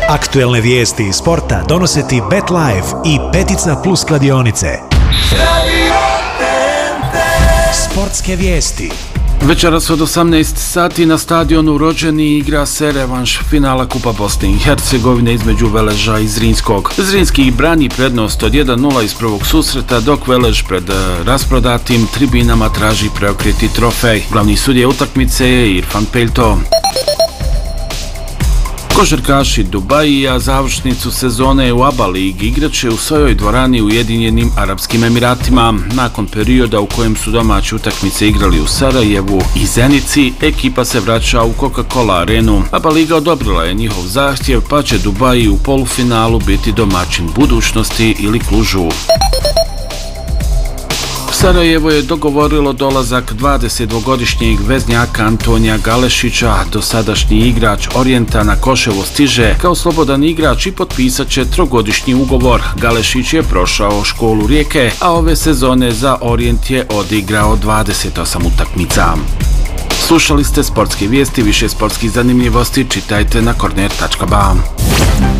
Aktuelne vijesti iz sporta donose ti BetLife i Petica Plus kladionice. Sportske vijesti. Večeras od 18 sati na stadionu Rođeni igra se revanš finala Kupa Bosne i Hercegovine između Veleža i Zrinskog. Zrinski brani prednost od 1-0 iz prvog susreta, dok Velež pred rasprodatim tribinama traži preokreti trofej. Glavni sudija utakmice je Irfan Peljto. Košarkaši Dubajija završnicu sezone u ABA ligi igraće u svojoj dvorani u Ujedinjenim Arapskim Emiratima. Nakon perioda u kojem su domaće utakmice igrali u Sarajevu i Zenici, ekipa se vraća u Coca-Cola arenu. ABA liga odobrila je njihov zahtjev, pa će Dubaji u polufinalu biti domaćin Budućnosti ili Klužu. Sarajevo je dogovorilo dolazak 22-godišnjeg veznjaka Antonija Galešića. Dosadašnji igrač Orijenta na Koševo stiže kao slobodan igrač i potpisat će trogodišnji ugovor. Galešić je prošao školu Rijeke, a ove sezone za Orijent je odigrao 28 utakmica. Slušali ste sportske vijesti, više sportskih zanimljivosti čitajte na korner.ba.